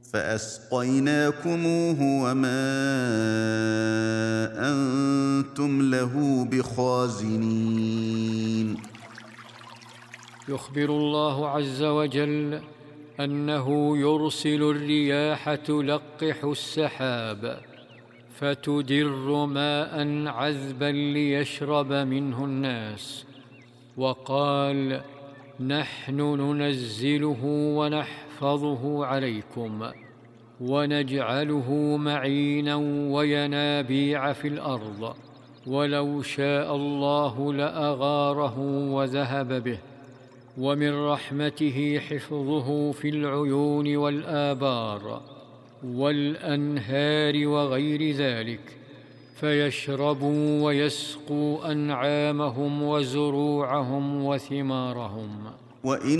فأسقيناكموه وما أنتم له بخازنين. يخبر الله عز وجل أنه يرسل الرياح تلقح السحاب فتدر ماء عذبا ليشرب منه الناس، وقال: نحن ننزله ونحفظه عليكم ونجعله معينا وينابيع في الأرض، ولو شاء الله لأغاره وذهب به. ومن رحمته حفظه في العيون والآبار والأنهار وغير ذلك، فيشربوا ويسقوا أنعامهم وزروعهم وثمارهم. وإن